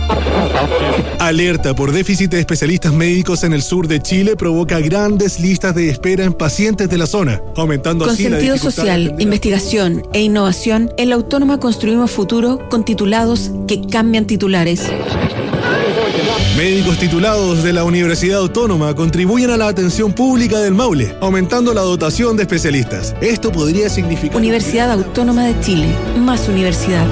Alerta por déficit de especialistas médicos en el sur de Chile provoca grandes listas de espera en pacientes de la zona, aumentando con así la sentido dificultad social, investigación e innovación, en la Autónoma construimos futuro con titulados que cambian titulares. Médicos titulados de la Universidad Autónoma contribuyen a la atención pública del Maule, aumentando la dotación de especialistas. Esto podría significar... Universidad Autónoma de Chile, más universidad.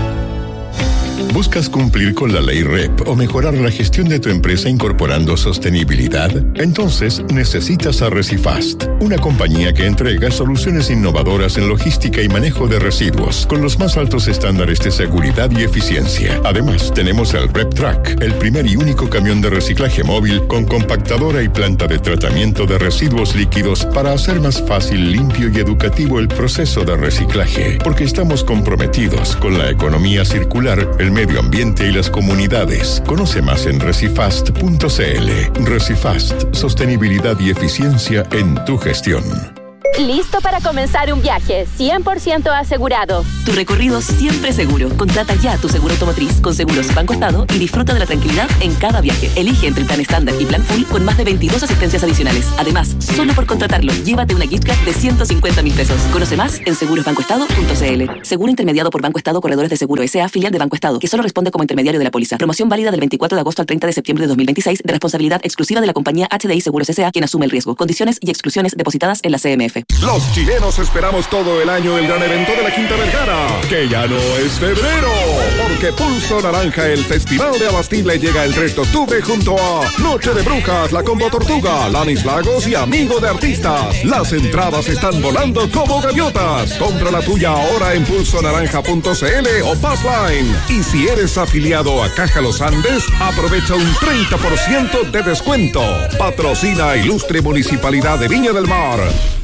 ¿Buscas cumplir con la ley REP o mejorar la gestión de tu empresa incorporando sostenibilidad? Entonces necesitas a Recifast, una compañía que entrega soluciones innovadoras en logística y manejo de residuos con los más altos estándares de seguridad y eficiencia. Además, tenemos el REP Track, el primer y único camión de reciclaje móvil con compactadora y planta de tratamiento de residuos líquidos para hacer más fácil, limpio y educativo el proceso de reciclaje, porque estamos comprometidos con la economía circular, el medio ambiente y las comunidades. Conoce más en recifast.cl. Recifast, sostenibilidad y eficiencia en tu gestión. Listo para comenzar un viaje 100% asegurado. Tu recorrido siempre seguro. Contrata ya tu seguro automotriz con Seguros Banco Estado y disfruta de la tranquilidad en cada viaje. Elige entre el plan estándar y plan full con más de 22 asistencias adicionales. Además, solo por contratarlo, llévate una gift card de 150.000 pesos. Conoce más en segurosbancoestado.cl. Seguro intermediado por Banco Estado Corredores de Seguro S.A., filial de Banco Estado, que solo responde como intermediario de la póliza. Promoción válida del 24 de agosto al 30 de septiembre de 2026, de responsabilidad exclusiva de la compañía HDI Seguros S.A., quien asume el riesgo. Condiciones y exclusiones depositadas en la CMF. Los chilenos esperamos todo el año el gran evento de la Quinta Vergara, que ya no es febrero, porque Pulso Naranja, el festival de Abastible, llega el 3 de octubre junto a Noche de Brujas, La Combo Tortuga, Lanis Lagos y Amigo de Artistas. Las entradas están volando como gaviotas. Compra la tuya ahora en pulsonaranja.cl o Passline. Y si eres afiliado a Caja Los Andes, aprovecha un 30% de descuento. Patrocina Ilustre Municipalidad de Viña del Mar.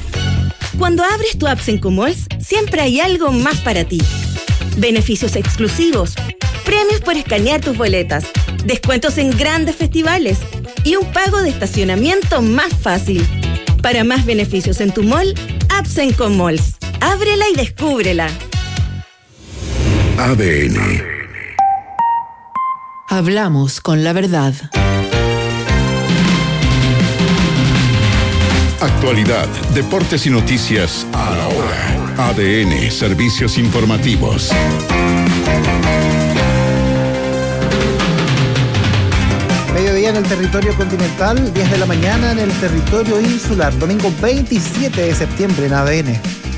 Cuando abres tu app Sencomalls, siempre hay algo más para ti. Beneficios exclusivos, premios por escanear tus boletas, descuentos en grandes festivales y un pago de estacionamiento más fácil. Para más beneficios en tu mall, app Sencomalls. Ábrela y descúbrela. ADN. Hablamos con la verdad. Actualidad, deportes y noticias a la hora. ADN, servicios informativos. Mediodía en el territorio continental, 10 de la mañana en el territorio insular, domingo 27 de septiembre en ADN.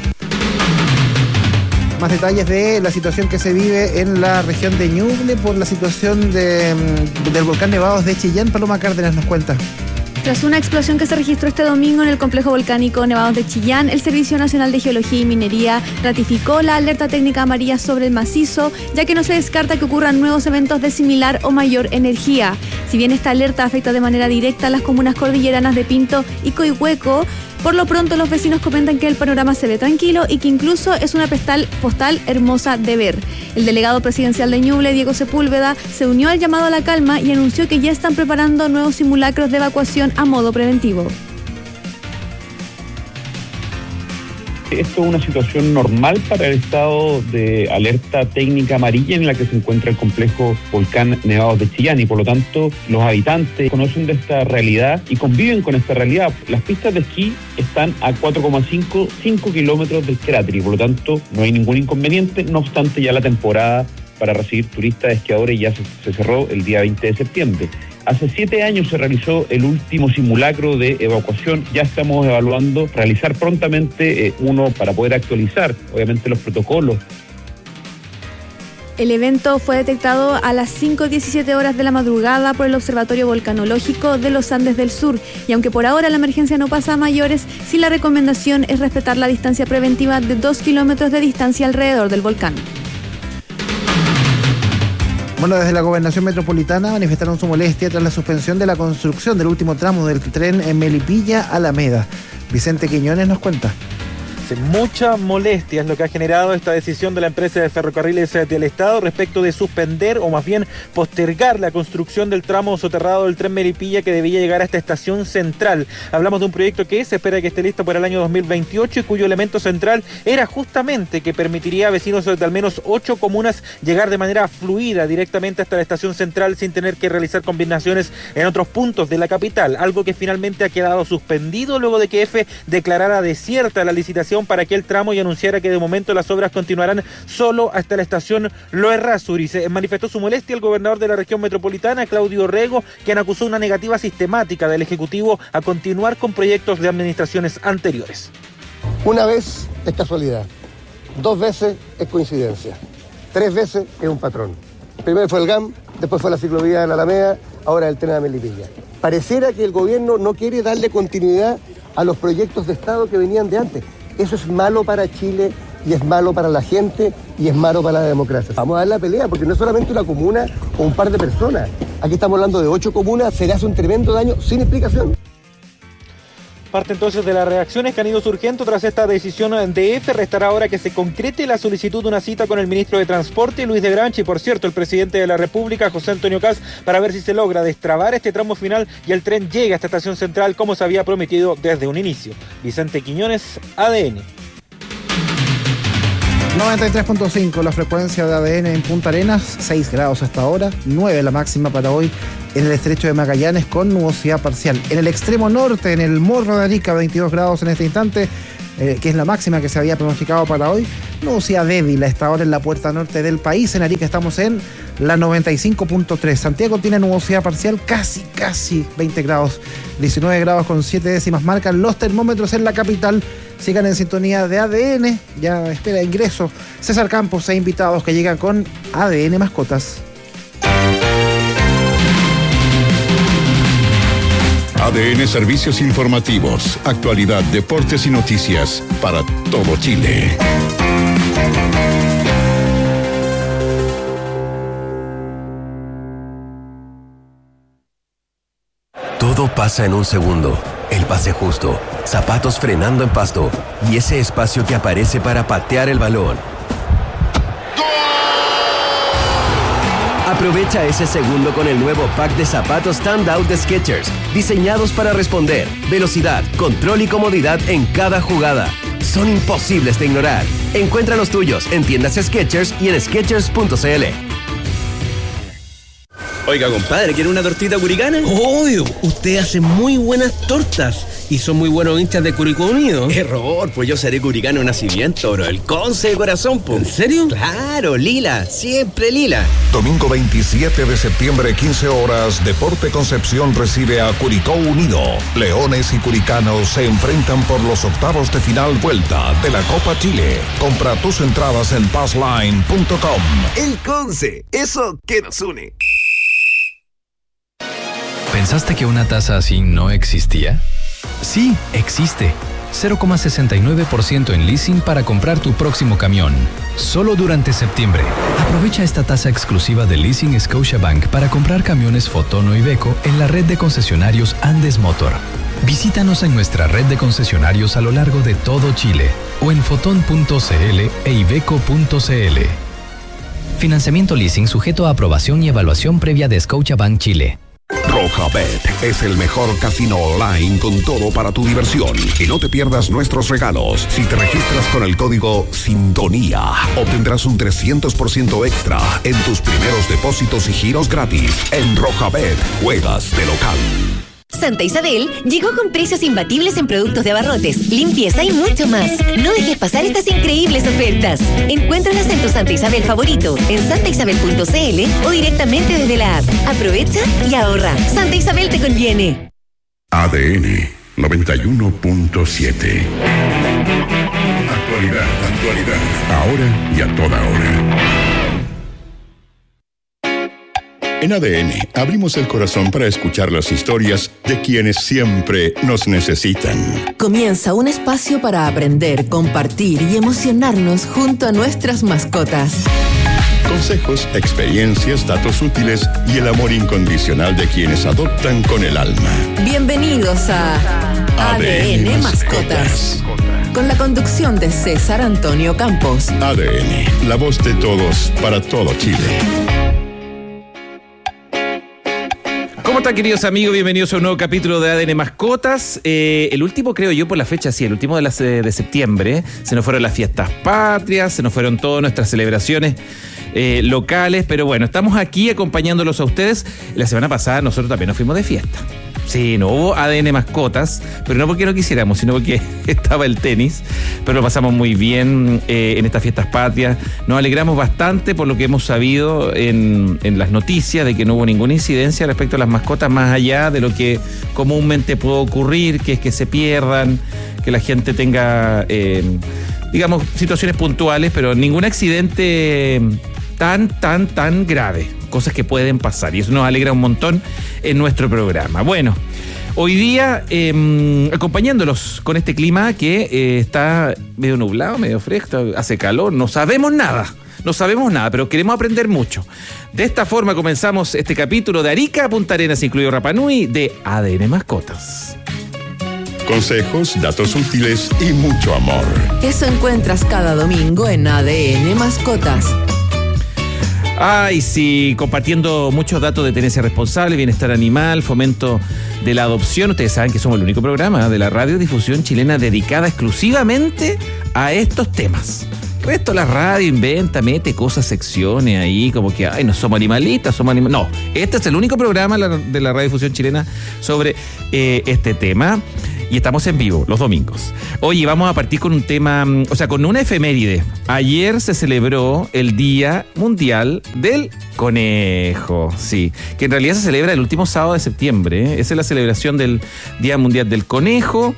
Más detalles de la situación que se vive en la región de Ñuble por la situación del volcán Nevados de Chillán. Paloma Cárdenas nos cuenta. Tras una explosión que se registró este domingo en el complejo volcánico Nevados de Chillán, el Servicio Nacional de Geología y Minería ratificó la alerta técnica amarilla sobre el macizo, ya que no se descarta que ocurran nuevos eventos de similar o mayor energía. Si bien esta alerta afecta de manera directa a las comunas cordilleranas de Pinto y Coihueco, por lo pronto los vecinos comentan que el panorama se ve tranquilo y que incluso es una postal hermosa de ver. El delegado presidencial de Ñuble, Diego Sepúlveda, se unió al llamado a la calma y anunció que ya están preparando nuevos simulacros de evacuación a modo preventivo. Esto es una situación normal para el estado de alerta técnica amarilla en la que se encuentra el complejo volcán Nevados de Chillán, y por lo tanto los habitantes conocen de esta realidad y conviven con esta realidad. Las pistas de esquí están a 4,5 kilómetros del cráter y por lo tanto no hay ningún inconveniente. No obstante, ya la temporada para recibir turistas esquiadores ya se cerró el día 20 de septiembre. Hace 7 años se realizó el último simulacro de evacuación. Ya estamos evaluando realizar prontamente uno para poder actualizar, obviamente, los protocolos. El evento fue detectado a las 5:17 horas de la madrugada por el Observatorio Volcanológico de los Andes del Sur. Y aunque por ahora la emergencia no pasa a mayores, sí la recomendación es respetar la distancia preventiva de 2 kilómetros de distancia alrededor del volcán. Bueno, desde la Gobernación Metropolitana manifestaron su molestia tras la suspensión de la construcción del último tramo del tren en Melipilla-Alameda. Vicente Quiñones nos cuenta. Mucha molestia es lo que ha generado esta decisión de la empresa de ferrocarriles del Estado respecto de suspender o más bien postergar la construcción del tramo soterrado del tren Melipilla que debía llegar a esta estación central. Hablamos de un proyecto que se espera que esté listo para el año 2028 y cuyo elemento central era justamente que permitiría a vecinos de al menos 8 comunas llegar de manera fluida directamente hasta la estación central sin tener que realizar combinaciones en otros puntos de la capital, algo que finalmente ha quedado suspendido luego de que EFE declarara desierta la licitación para aquel tramo y anunciara que de momento las obras continuarán solo hasta la estación Lo Errázuriz. Manifestó su molestia el gobernador de la región metropolitana, Claudio Rego, quien acusó una negativa sistemática del Ejecutivo a continuar con proyectos de administraciones anteriores. Una vez es casualidad, 2 veces es coincidencia, 3 veces es un patrón. Primero fue el GAM, después fue la ciclovía de la Alameda, ahora el tren de Melipilla. Pareciera que el gobierno no quiere darle continuidad a los proyectos de Estado que venían de antes. Eso es malo para Chile y es malo para la gente y es malo para la democracia. Vamos a dar la pelea porque no es solamente una comuna o un par de personas. Aquí estamos hablando de 8 comunas, se le hace un tremendo daño sin explicación. Parte entonces de las reacciones que han ido surgiendo tras esta decisión de EFE. Restará ahora que se concrete la solicitud de una cita con el ministro de Transporte, Luis de Granchi, y por cierto, el presidente de la República, José Antonio Kast, para ver si se logra destrabar este tramo final y el tren llegue a esta estación central como se había prometido desde un inicio. Vicente Quiñones, ADN. 93.5 la frecuencia de ADN en Punta Arenas, 6 grados hasta ahora, 9 la máxima para hoy en el estrecho de Magallanes con nubosidad parcial. En el extremo norte, en el Morro de Arica, 22 grados en este instante, que es la máxima que se había pronosticado para hoy. Nubosidad débil a esta hora en la puerta norte del país. En Arica estamos en la 95.3. Santiago tiene nubosidad parcial, casi 20 grados. 19 grados con 7 décimas marcan los termómetros en la capital. Sigan en sintonía de ADN, ya espera ingreso César Campos e invitados que llegan con ADN Mascotas. ADN Servicios Informativos, actualidad, deportes y noticias para todo Chile. Todo pasa en un segundo. El pase justo, zapatos frenando en pasto y ese espacio que aparece para patear el balón. Aprovecha ese segundo con el nuevo pack de zapatos Standout de Skechers, diseñados para responder, velocidad, control y comodidad en cada jugada. Son imposibles de ignorar. Encuentra los tuyos en tiendas Skechers y en Skechers.cl. Oiga, compadre, ¿quiere una tortita curicana? Obvio, usted hace muy buenas tortas y son muy buenos hinchas de Curicó Unido. Error, pues yo seré curicano de nacimiento, bro, el Conce de corazón, po. ¿En serio? Claro, lila, siempre lila. Domingo 27 de septiembre, 15 horas, Deporte Concepción recibe a Curicó Unido. Leones y curicanos se enfrentan por los octavos de final vuelta de la Copa Chile. Compra tus entradas en passline.com. El Conce, eso que nos une. ¿Pensaste que una tasa así no existía? Sí, existe. 0,69% en leasing para comprar tu próximo camión. Solo durante septiembre. Aprovecha esta tasa exclusiva de Leasing Scotiabank para comprar camiones Foton o Iveco en la red de concesionarios Andes Motor. Visítanos en nuestra red de concesionarios a lo largo de todo Chile o en foton.cl e iveco.cl. Financiamiento leasing sujeto a aprobación y evaluación previa de Scotiabank Chile. Rojabet es el mejor casino online con todo para tu diversión. Y no te pierdas nuestros regalos. Si te registras con el código SINTONÍA, obtendrás un 300% extra en tus primeros depósitos y giros gratis. En Rojabet, juegas de local. Santa Isabel llegó con precios imbatibles en productos de abarrotes, limpieza y mucho más. No dejes pasar estas increíbles ofertas. Encuéntralas en tu Santa Isabel favorito, en santaisabel.cl o directamente desde la app. Aprovecha y ahorra. Santa Isabel te conviene. ADN 91.7. Actualidad, ahora y a toda hora. En ADN abrimos el corazón para escuchar las historias de quienes siempre nos necesitan. Comienza un espacio para aprender, compartir y emocionarnos junto a nuestras mascotas. Consejos, experiencias, datos útiles y el amor incondicional de quienes adoptan con el alma. Bienvenidos a ADN Mascotas. con la conducción de César Antonio Campos. ADN, la voz de todos para todo Chile. ¿Cómo están, queridos amigos? Bienvenidos a un nuevo capítulo de ADN Mascotas. El último, creo yo, por la fecha, sí, el último de septiembre. Se nos fueron las fiestas patrias, se nos fueron todas nuestras celebraciones locales, pero bueno, estamos aquí acompañándolos a ustedes. La semana pasada nosotros también nos fuimos de fiesta. Sí, no hubo ADN Mascotas, pero no porque no quisiéramos, sino porque estaba el tenis. Pero lo pasamos muy bien en estas fiestas patrias. Nos alegramos bastante por lo que hemos sabido en las noticias de que no hubo ninguna incidencia respecto a las mascotas, más allá de lo que comúnmente puede ocurrir, que es que se pierdan, que la gente tenga, digamos, situaciones puntuales, pero ningún accidente tan grave. Cosas que pueden pasar, y eso nos alegra un montón en nuestro programa. Bueno, hoy día acompañándolos con este clima que está medio nublado, medio fresco, hace calor, no sabemos nada, pero queremos aprender mucho. De esta forma comenzamos este capítulo de Arica a Punta Arenas, incluido Rapa Nui, de ADN Mascotas. Consejos, datos útiles y mucho amor. Eso encuentras cada domingo en ADN Mascotas. Ay, sí, compartiendo muchos datos de tenencia responsable, bienestar animal, fomento de la adopción. Ustedes saben que somos el único programa de la radiodifusión chilena dedicada exclusivamente a estos temas. El resto de la radio inventa, mete cosas, secciones ahí, como que, ay, no somos animalistas, somos animales. No, este es el único programa de la radiodifusión chilena sobre este tema. Y estamos en vivo los domingos. Oye, vamos a partir con un tema, con una efeméride. Ayer se celebró el Día Mundial del Conejo, sí, que en realidad se celebra el último sábado de septiembre, ¿eh? Esa es la celebración del Día Mundial del Conejo.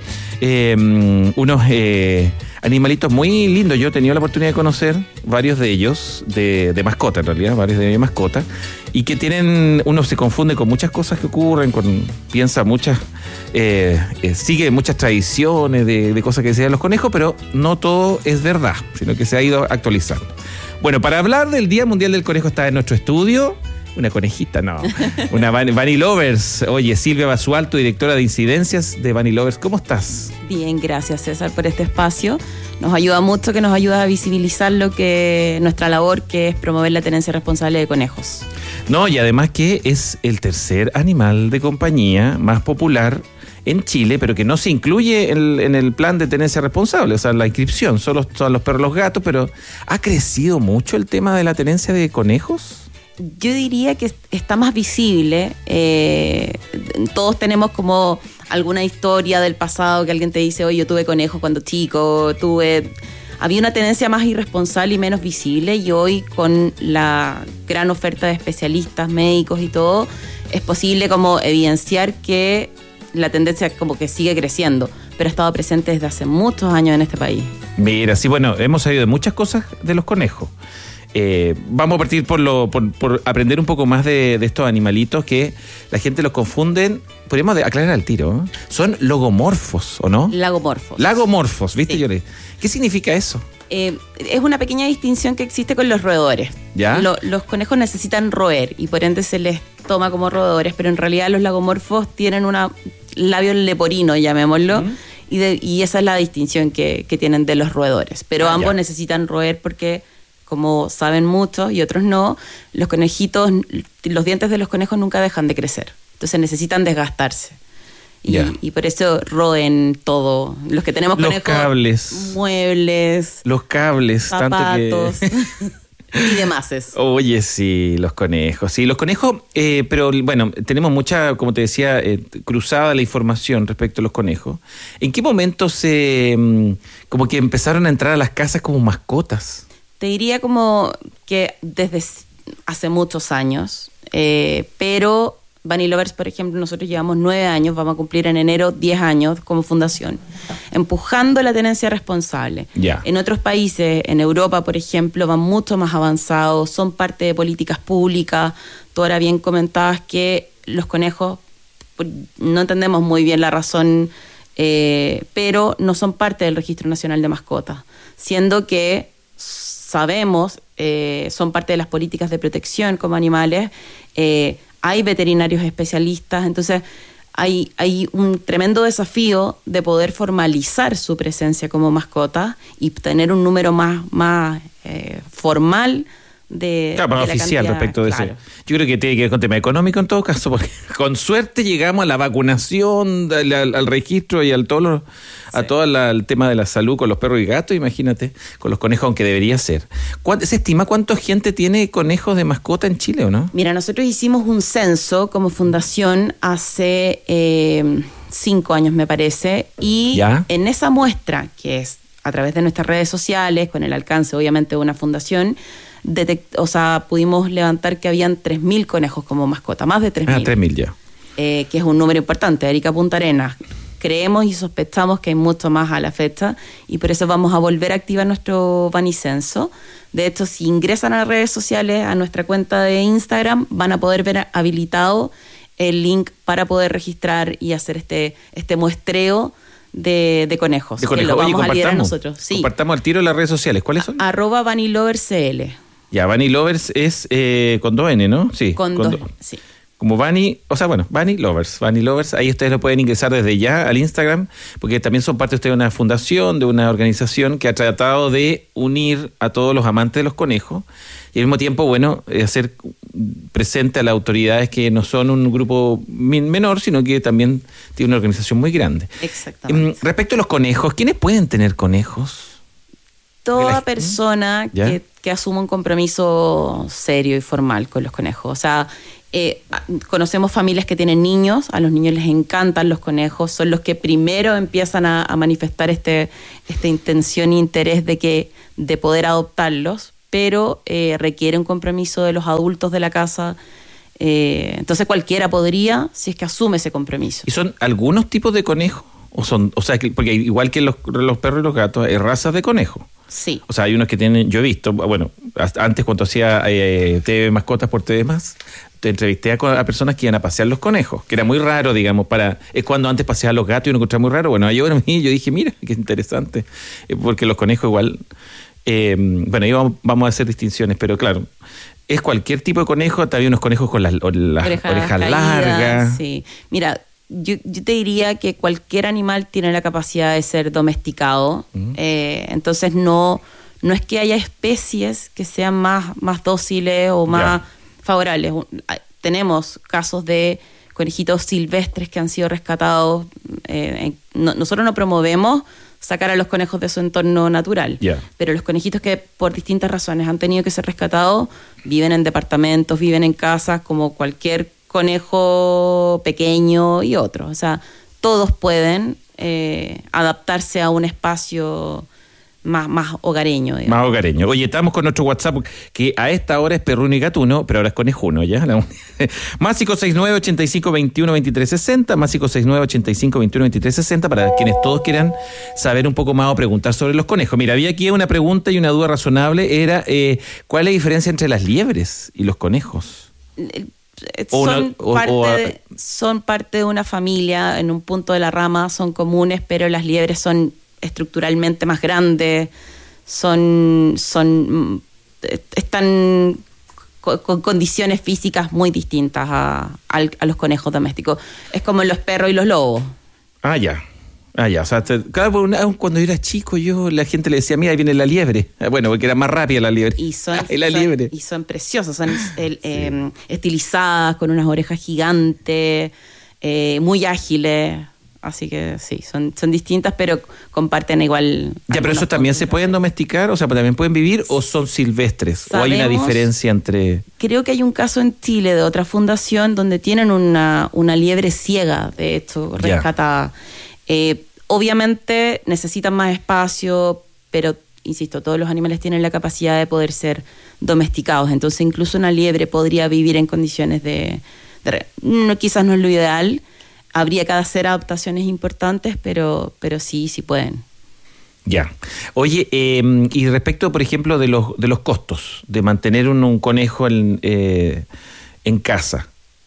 Unos animalitos muy lindos. Yo he tenido la oportunidad de conocer varios de ellos, de mascota en realidad, varios de mascota, y que tienen, uno se confunde con muchas cosas que ocurren, piensa muchas, sigue muchas tradiciones de cosas que decían los conejos, pero no todo es verdad, sino que se ha ido actualizando. Bueno, para hablar del Día Mundial del Conejo está en nuestro estudio una conejita, no, una Bunny Lovers. Oye, Silvia Basualto, directora de incidencias de Bunny Lovers, ¿cómo estás? Bien, gracias César por este espacio. Nos ayuda mucho, que nos ayuda a visibilizar nuestra labor, que es promover la tenencia responsable de conejos. No, y además que es el tercer animal de compañía más popular en Chile, pero que no se incluye en el plan de tenencia responsable, o sea, la inscripción, solo son los perros, los gatos, pero ¿ha crecido mucho el tema de la tenencia de conejos? Yo diría que está más visible. Todos tenemos como alguna historia del pasado que alguien te dice, oye, yo tuve conejos cuando chico, había una tenencia más irresponsable y menos visible, y hoy con la gran oferta de especialistas, médicos y todo, es posible como evidenciar que la tendencia como que sigue creciendo, pero ha estado presente desde hace muchos años en este país. Mira, sí, bueno, hemos sabido de muchas cosas de los conejos. Vamos a partir por aprender un poco más de estos animalitos que la gente los confunden. Podríamos aclarar al tiro, ¿eh? Son logomorfos, ¿o no? Lagomorfos, ¿viste? Sí. ¿Qué significa eso? Es una pequeña distinción que existe con los roedores. ¿Ya? Los conejos necesitan roer y por ende se les toma como roedores, pero en realidad los lagomorfos tienen un labio leporino, llamémoslo, y esa es la distinción que tienen de los roedores. Pero ambos necesitan roer porque, como saben muchos y otros no, los conejitos, los dientes de los conejos nunca dejan de crecer. Entonces necesitan desgastarse. Y por eso roen todo. Los que tenemos conejos, cables, muebles, los cables, zapatos, tanto que... y demás. Oye, sí, los conejos. Sí, los conejos, pero bueno, tenemos mucha, como te decía, cruzada la información respecto a los conejos. ¿En qué momento como que empezaron a entrar a las casas como mascotas? Te diría como que desde hace muchos años, pero Bunny Lovers, por ejemplo, nosotros llevamos 9 años, vamos a cumplir en enero 10 años como fundación, empujando la tenencia responsable. En otros países, en Europa, por ejemplo, van mucho más avanzados, son parte de políticas públicas. Tú ahora bien comentabas que los conejos, no entendemos muy bien la razón, pero no son parte del Registro Nacional de Mascotas, siendo que sabemos, son parte de las políticas de protección como animales, hay veterinarios especialistas, entonces hay un tremendo desafío de poder formalizar su presencia como mascota y tener un número más formal de más de oficial cantidad, respecto de claro. eso. Yo creo que tiene que ver con tema económico en todo caso, porque con suerte llegamos a la vacunación, al registro y a todo el tema de la salud con los perros y gatos, imagínate, con los conejos, aunque debería ser. ¿Se estima cuánta gente tiene conejos de mascota en Chile o no? Mira, nosotros hicimos un censo como fundación hace 5 años, me parece, y ¿Ya? en esa muestra, que es a través de nuestras redes sociales, con el alcance obviamente de una fundación, pudimos levantar que habían 3.000 conejos como mascota, más de 3.000. 3.000 ya. Que es un número importante. Erika Punta Arenas, creemos y sospechamos que hay mucho más a la fecha y por eso vamos a volver a activar nuestro Banicenso. De hecho, si ingresan a las redes sociales, a nuestra cuenta de Instagram, van a poder ver habilitado el link para poder registrar y hacer este muestreo de conejos. De conejos. Que lo vamos Oye, a liderar nosotros. Sí. Compartamos al tiro en las redes sociales. ¿Cuáles son? @VaniLoversCL. Ya, Vani Lovers es con 2 N, ¿no? Sí. Con 2 N, sí. Como Vani, Vani Lovers. Vani Lovers, ahí ustedes lo pueden ingresar desde ya al Instagram, porque también son parte ustedes de una fundación, de una organización que ha tratado de unir a todos los amantes de los conejos y al mismo tiempo, hacer presente a las autoridades que no son un grupo menor, sino que también tiene una organización muy grande. Exactamente. Respecto a los conejos, ¿quiénes pueden tener conejos? Toda persona ¿Ya? que asuma un compromiso serio y formal con los conejos. O sea, conocemos familias que tienen niños, a los niños les encantan los conejos, son los que primero empiezan a manifestar esta intención e interés de poder adoptarlos, pero requiere un compromiso de los adultos de la casa. Entonces cualquiera podría, si es que asume ese compromiso. ¿Y son algunos tipos de conejos? Porque igual que los perros y los gatos, hay razas de conejos. Sí. O sea, hay unos que tienen, yo he visto, antes cuando hacía TV Mascotas por TV Más, te entrevisté a personas que iban a pasear los conejos, que era muy raro, digamos, es cuando antes paseaban los gatos y uno encontraba muy raro. Yo dije, mira, qué interesante, porque los conejos igual, ahí vamos a hacer distinciones, pero claro, es cualquier tipo de conejo, también unos conejos con las orejas largas. Sí, mira, yo te diría que cualquier animal tiene la capacidad de ser domesticado, entonces no es que haya especies que sean más dóciles o más favorables. Tenemos casos de conejitos silvestres que han sido rescatados. Nosotros no promovemos sacar a los conejos de su entorno natural, pero los conejitos que por distintas razones han tenido que ser rescatados viven en departamentos, viven en casas como cualquier conejo pequeño y otros. O sea, todos pueden adaptarse a un espacio más hogareño. Digamos. Más hogareño. Oye, estamos con nuestro WhatsApp, que a esta hora es perruno y gatuno, pero ahora es conejuno, ¿ya? Más 569-8521-2360, más 569-8521-2360, para quienes todos quieran saber un poco más o preguntar sobre los conejos. Mira, había aquí una pregunta y una duda razonable, era ¿cuál es la diferencia entre las liebres y los conejos? Son parte de una familia, en un punto de la rama son comunes, pero las liebres son estructuralmente más grandes, están con condiciones físicas muy distintas a los conejos domésticos. Es como los perros y los lobos. Ah, ya. O sea, cuando yo era chico, la gente le decía, mira, ahí viene la liebre. Bueno, porque era más rápida la liebre. Y son preciosas, son estilizadas, con unas orejas gigantes, muy ágiles. Así que sí, son distintas, pero comparten igual. Ya, pero eso también se pueden domesticar, o sea, también pueden vivir, o son silvestres, o hay una diferencia entre. Creo que hay un caso en Chile de otra fundación donde tienen una liebre ciega, de hecho, rescatada. Obviamente necesitan más espacio, pero insisto, todos los animales tienen la capacidad de poder ser domesticados. Entonces, incluso una liebre podría vivir en condiciones quizás no es lo ideal. Habría que hacer adaptaciones importantes, pero sí pueden. Ya. Oye, y respecto, por ejemplo, de los costos de mantener un conejo en casa,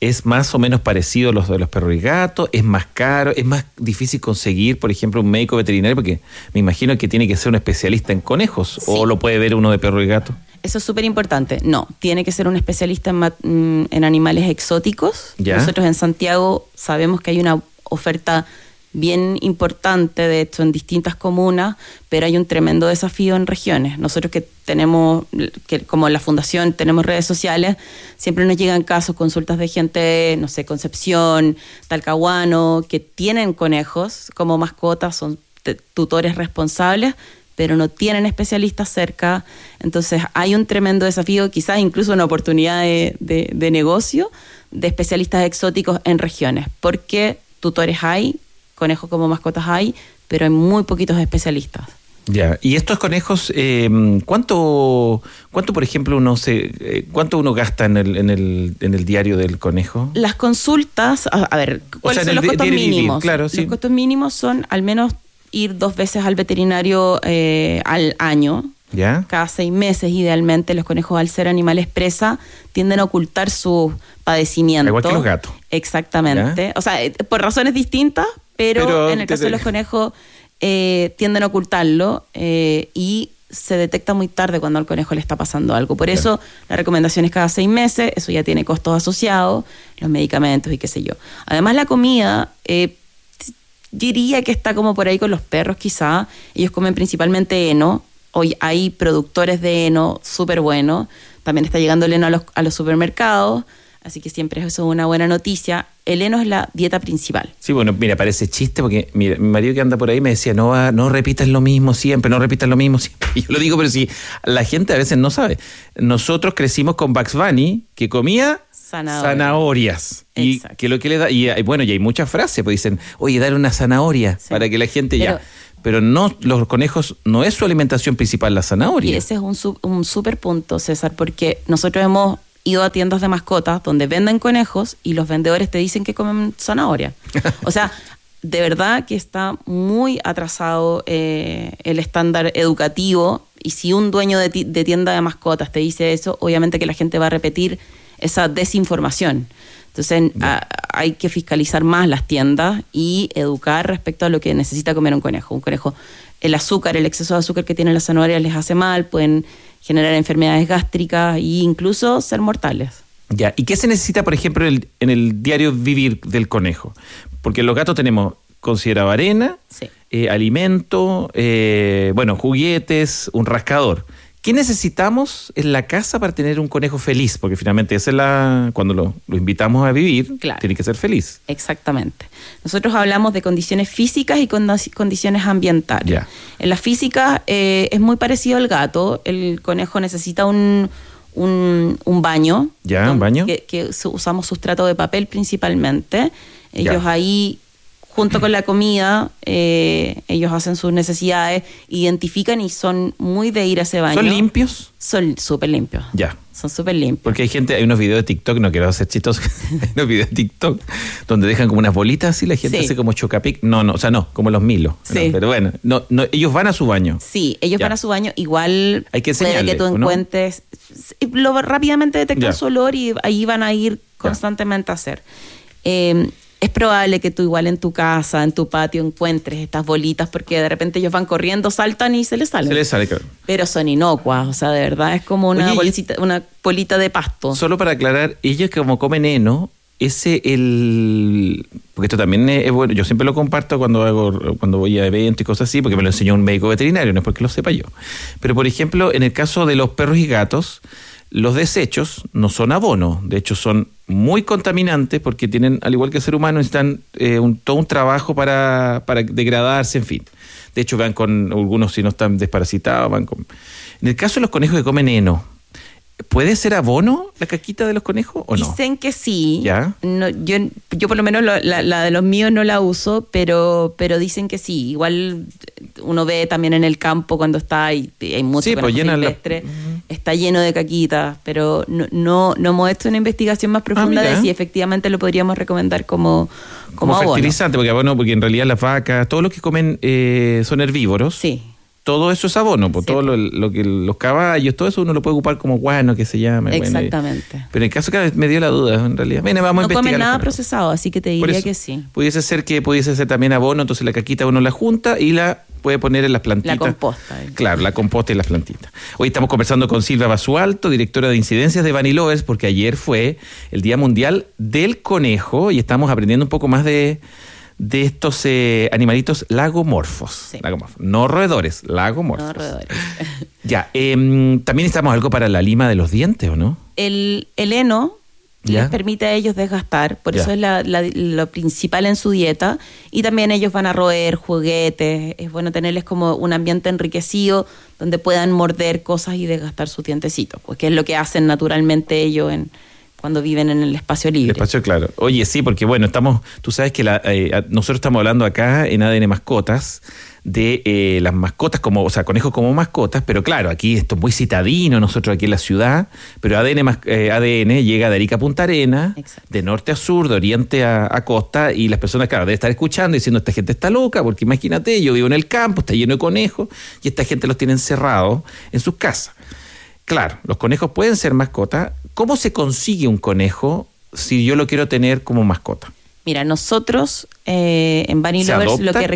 ¿Es más o menos parecido a los de los perros y gatos? ¿Es más caro? ¿Es más difícil conseguir, por ejemplo, un médico veterinario? Porque me imagino que tiene que ser un especialista en conejos, sí. ¿O lo puede ver uno de perro y gato? Eso es súper importante. No, tiene que ser un especialista en animales exóticos. ¿Ya? Nosotros en Santiago sabemos que hay una oferta bien importante, de hecho, en distintas comunas, pero hay un tremendo desafío en regiones. Nosotros que tenemos, como la fundación tenemos redes sociales, siempre nos llegan casos, consultas de gente, no sé, Concepción, Talcahuano, que tienen conejos como mascotas, son tutores responsables, pero no tienen especialistas cerca. Entonces hay un tremendo desafío, quizás incluso una oportunidad de negocio de especialistas exóticos en regiones, porque tutores hay, conejos como mascotas hay, pero hay muy poquitos especialistas. Ya, y estos conejos, ¿cuánto por ejemplo cuánto uno gasta en el diario del conejo? Las consultas, a ver, ¿cuáles son los costos mínimos? Claro, sí. Los costos mínimos son al menos ir 2 veces al veterinario al año. ¿Ya? Cada 6 meses, idealmente. Los conejos, al ser animales presa, tienden a ocultar sus padecimientos. Igual que los gatos. Exactamente. ¿Ya? O sea, por razones distintas, pero en el caso de los conejos tienden a ocultarlo y se detecta muy tarde cuando al conejo le está pasando algo. Por eso la recomendación es cada 6 meses. Eso ya tiene costos asociados, los medicamentos y qué sé yo. Además, la comida, diría que está como por ahí con los perros quizá. Ellos comen principalmente heno. Hoy hay productores de heno súper buenos. También está llegando el heno a los supermercados. Así que siempre eso es una buena noticia. El heno es la dieta principal. Sí, bueno, mira, parece chiste porque mira, mi marido que anda por ahí me decía, no repitas lo mismo siempre, no repitas lo mismo siempre. Y yo lo digo, pero si la gente a veces no sabe. Nosotros crecimos con Bugs Bunny, que comía zanahorias. Y que lo que le da, y bueno, y hay muchas frases, pues dicen, oye, dale una zanahoria para que la gente Pero no, los conejos no es su alimentación principal la zanahoria. Y ese es un súper punto, César, porque nosotros hemos ido a tiendas de mascotas donde venden conejos y los vendedores te dicen que comen zanahoria. O sea, de verdad que está muy atrasado el estándar educativo, y si un dueño de tienda de mascotas te dice eso, obviamente que la gente va a repetir esa desinformación. Entonces hay que fiscalizar más las tiendas y educar respecto a lo que necesita comer un conejo. Un conejo, el exceso de azúcar que tiene la zanahoria les hace mal, pueden generar enfermedades gástricas e incluso ser mortales. Ya, ¿y qué se necesita, por ejemplo, en el diario vivir del conejo? Porque en los gatos tenemos considerado arena, alimento, juguetes, un rascador. ¿Qué necesitamos en la casa para tener un conejo feliz? Porque finalmente cuando lo invitamos a vivir, tiene que ser feliz. Exactamente. Nosotros hablamos de condiciones físicas y condiciones ambientales. Ya. En la física es muy parecido al gato. El conejo necesita un baño. ¿Ya? ¿Un baño? Que usamos sustrato de papel principalmente. Ellos ahí, junto con la comida, ellos hacen sus necesidades, identifican y son muy de ir a ese baño. ¿Son limpios? Son súper limpios. Ya. Son súper limpios. Porque hay unos videos de TikTok, no quiero hacer chistosos, hay unos videos de TikTok donde dejan como unas bolitas y la gente hace como chocapic. No, como los Milos. Sí. Pero bueno, no, ellos van a su baño. Sí, ellos van a su baño. Igual hay que puede que tú encuentres, rápidamente detectan su olor y ahí van a ir constantemente a hacer. Es probable que tú igual en tu casa, en tu patio, encuentres estas bolitas, porque de repente ellos van corriendo, saltan y se les salen. Se les sale, claro. Pero son inocuas, o sea, de verdad es como una bolita de pasto. Solo para aclarar, ellos como comen heno, porque esto también es bueno, yo siempre lo comparto cuando voy a eventos y cosas así, porque me lo enseñó un médico veterinario, no es porque lo sepa yo. Pero por ejemplo, en el caso de los perros y gatos, los desechos no son abono, de hecho son muy contaminantes porque tienen, al igual que el ser humano, necesitan todo un trabajo para degradarse, en fin. De hecho, van con algunos, si no están desparasitados, van con... En el caso de los conejos que comen heno, ¿puede ser abono la caquita de los conejos o no? Dicen que sí. ¿Ya? No, yo por lo menos la de los míos no la uso, pero dicen que sí. Igual uno ve también en el campo cuando está y hay mucho conejo silvestre, está lleno de caquitas, pero no hemos hecho una investigación más profunda de si efectivamente lo podríamos recomendar como abono. Fertilizante, porque en realidad las vacas, todos los que comen son herbívoros. Sí. todo eso es abono, pues todo lo que los caballos, todo eso uno lo puede ocupar como guano, que se llama. Exactamente. Bueno, pero en el caso que me dio la duda, en realidad. Vamos a no investigar. comen nada procesado, así que te diría que sí. Pudiese ser también abono, entonces la caquita uno la junta y la puede poner en las plantitas. La composta. Claro, la composta y las plantitas. Hoy estamos conversando con Silvia Basualto, directora de incidencias de Bunny Lovers, porque ayer fue el Día Mundial del Conejo y estamos aprendiendo un poco más de estos animalitos lagomorfos. Sí. No roedores, lagomorfos. No roedores. Ya, también necesitamos algo para la lima de los dientes, ¿o no? El heno les permite a ellos desgastar, por eso es lo principal en su dieta, y también ellos van a roer juguetes, es bueno tenerles como un ambiente enriquecido donde puedan morder cosas y desgastar sus dientecitos, porque es lo que hacen naturalmente ellos cuando viven en el espacio libre. El espacio, claro. Oye, sí, porque bueno, tú sabes que nosotros estamos hablando acá en ADN Mascotas de las mascotas, conejos como mascotas, pero claro, aquí esto es muy citadino, nosotros aquí en la ciudad, pero ADN llega de Arica a Punta Arenas, de norte a sur, de oriente a costa, y las personas, claro, deben estar escuchando y diciendo, esta gente está loca, porque imagínate, yo vivo en el campo, está lleno de conejos, y esta gente los tiene encerrados en sus casas. Claro, los conejos pueden ser mascotas. ¿Cómo se consigue un conejo si yo lo quiero tener como mascota? Mira, nosotros en Bunny Lovers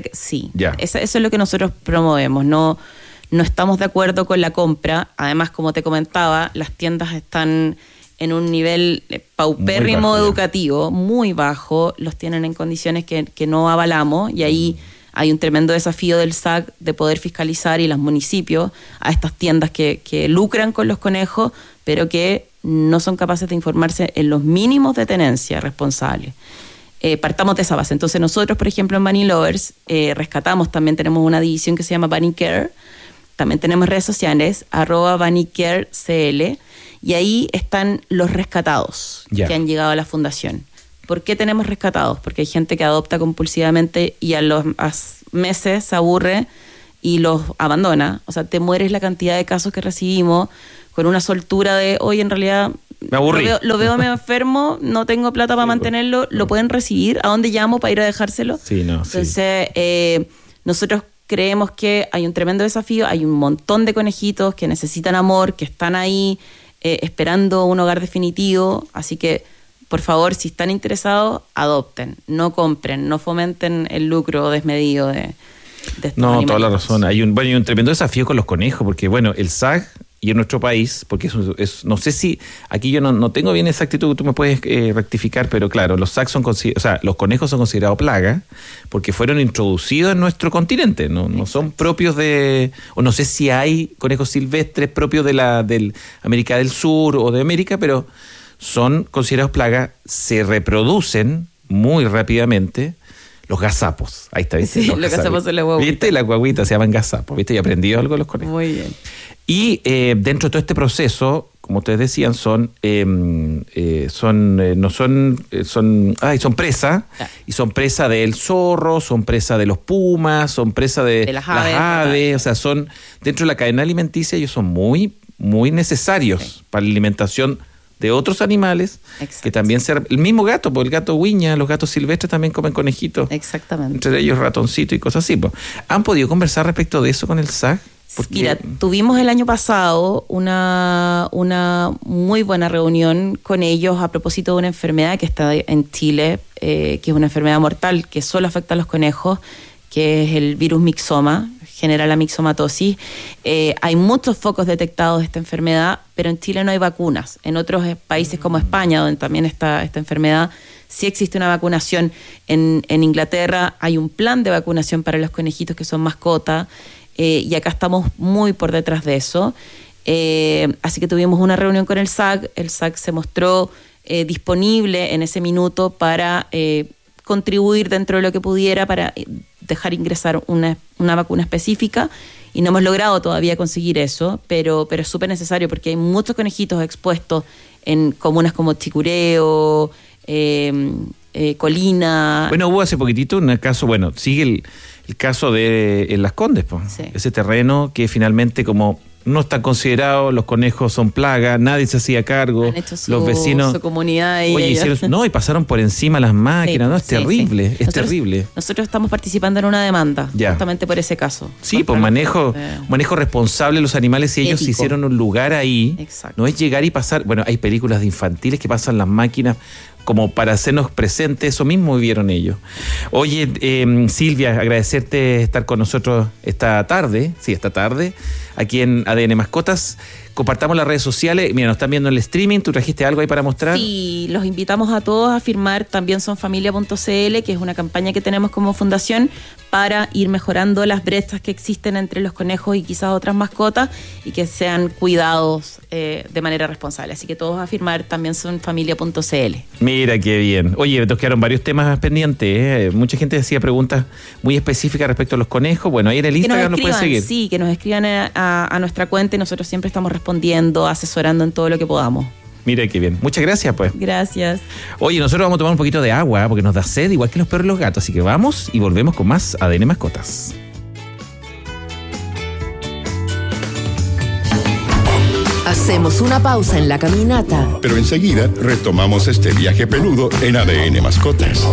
eso es lo que nosotros promovemos. No estamos de acuerdo con la compra. Además, como te comentaba, las tiendas están en un nivel paupérrimo muy bajo, educativo, muy bajo. Los tienen en condiciones que no avalamos, y ahí hay un tremendo desafío del SAC de poder fiscalizar, y los municipios, a estas tiendas que lucran con los conejos, pero que no son capaces de informarse en los mínimos de tenencia responsable. Partamos de esa base. Entonces nosotros, por ejemplo, en Bunny Lovers, rescatamos, también tenemos una división que se llama Bunny Care, también tenemos redes sociales, @BunnyCareCL, y ahí están los rescatados que han llegado a la fundación. ¿Por qué tenemos rescatados? Porque hay gente que adopta compulsivamente y a los meses se aburre y los abandona. O sea, te mueres la cantidad de casos que recibimos con una soltura de, hoy en realidad me aburrí. Lo veo medio enfermo, no tengo plata para mantenerlo, ¿lo pueden recibir? ¿A dónde llamo para ir a dejárselo? Entonces, nosotros creemos que hay un tremendo desafío, hay un montón de conejitos que necesitan amor, que están ahí esperando un hogar definitivo, así que por favor, si están interesados, adopten, no compren, no fomenten el lucro desmedido de estos animales. Toda la razón. Hay un tremendo desafío con los conejos, porque el SAG y en nuestro país, porque no sé si, aquí yo no tengo bien esa actitud, tú me puedes rectificar, pero claro, los SAG los conejos son considerados plaga, porque fueron introducidos en nuestro continente, no son propios o no sé si hay conejos silvestres propios de América del Sur o de América, pero son considerados plagas, se reproducen muy rápidamente. Los gazapos, ahí está, ¿viste? Sí, los gazapos son las guaguitas. ¿Viste? Las guaguitas se llaman gazapos, ¿viste? Y aprendí algo de los conejos. Muy bien. Y dentro de todo este proceso, como ustedes decían, son presa, y son presa del zorro, son presa de los pumas, son presa de las aves, o sea, son dentro de la cadena alimenticia, ellos son muy, muy necesarios para la alimentación de otros animales. Exacto. Que también el mismo gato, porque el gato guiña, los gatos silvestres también comen conejitos. Exactamente. Entre ellos ratoncitos y cosas así. ¿Han podido conversar respecto de eso con el SAG? Mira, tuvimos el año pasado una muy buena reunión con ellos a propósito de una enfermedad que está en Chile, que es una enfermedad mortal que solo afecta a los conejos, que es el virus mixoma, genera la mixomatosis. Hay muchos focos detectados de esta enfermedad, pero en Chile no hay vacunas. En otros países como España, donde también está esta enfermedad, sí existe una vacunación. En Inglaterra hay un plan de vacunación para los conejitos que son mascotas, y acá estamos muy por detrás de eso. Así que tuvimos una reunión con el SAC se mostró disponible en ese minuto para contribuir dentro de lo que pudiera para dejar ingresar una vacuna específica, y no hemos logrado todavía conseguir eso, pero es súper necesario porque hay muchos conejitos expuestos en comunas como Chicureo, Colina. Bueno, hubo hace poquitito un caso, sigue el caso de en Las Condes, ese terreno que finalmente, como no están considerados, los conejos son plaga, nadie se hacía cargo, los vecinos, su comunidad y oye, y pasaron por encima las máquinas, sí, ¿no? Es terrible, sí. es terrible. Nosotros estamos participando en una demanda, ya, justamente por ese caso. Sí, pues manejo responsable de los animales, y ellos ético. hicieron un lugar ahí. Exacto. No es llegar y pasar, bueno, hay películas de infantiles que pasan las máquinas como para hacernos presentes, eso mismo vivieron ellos. Oye, Silvia, agradecerte estar con nosotros esta tarde, aquí en ADN Mascotas. Compartamos las redes sociales. Mira, nos están viendo en el streaming. ¿Tú trajiste algo ahí para mostrar? Sí, los invitamos a todos a firmar también sonfamilia.cl, que es una campaña que tenemos como fundación para ir mejorando las brechas que existen entre los conejos y quizás otras mascotas, y que sean cuidados de manera responsable. Así que todos a firmar también sonfamilia.cl. Mira, qué bien. Oye, nos quedaron varios temas pendientes. Mucha gente hacía preguntas muy específicas respecto a los conejos. Bueno, ahí en el Instagram nos pueden seguir. Sí, que nos escriban a nuestra cuenta, y nosotros siempre estamos respondiendo, asesorando en todo lo que podamos. Mira qué bien. Muchas gracias, pues. Gracias. Oye, nosotros vamos a tomar un poquito de agua porque nos da sed, igual que los perros y los gatos. Así que vamos y volvemos con más ADN Mascotas. Hacemos una pausa en la caminata. Pero enseguida retomamos este viaje peludo en ADN Mascotas.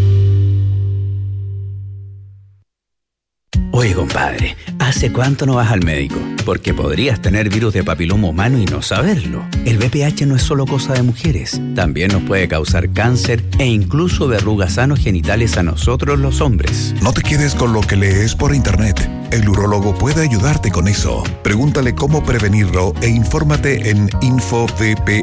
Oye, compadre, ¿hace cuánto no vas al médico? Porque podrías tener virus de papiloma humano y no saberlo. El VPH no es solo cosa de mujeres, también nos puede causar cáncer e incluso verrugas anogenitales a nosotros los hombres. No te quedes con lo que lees por internet. El urólogo puede ayudarte con eso. Pregúntale cómo prevenirlo e infórmate en infovph.cl.